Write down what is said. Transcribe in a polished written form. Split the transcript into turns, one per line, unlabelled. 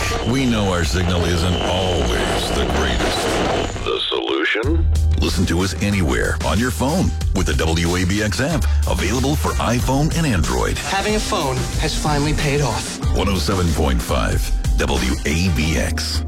We know our signal isn't always the greatest. The solution? Listen to us anywhere on your phone with the WABX app, available for iPhone and Android.
Having a phone has finally paid off.
107.5 WABX.